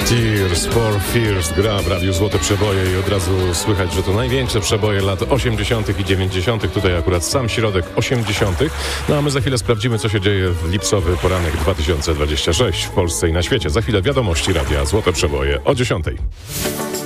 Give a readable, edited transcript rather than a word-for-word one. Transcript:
Tears for Fears gra w Radiu Złote Przeboje i od razu słychać, że to największe przeboje lat 80. i 90. Tutaj akurat sam środek 80. No a my za chwilę sprawdzimy, co się dzieje w lipcowy poranek 2026 w Polsce i na świecie. Za chwilę wiadomości Radia Złote Przeboje o 10.